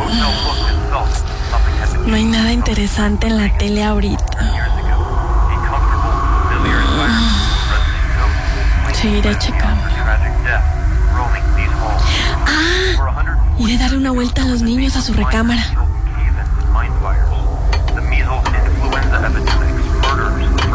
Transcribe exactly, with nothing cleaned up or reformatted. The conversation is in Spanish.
No hay nada interesante en la tele ahorita. Seguiré checando. Ah, iré darle una vuelta a los niños a su recámara.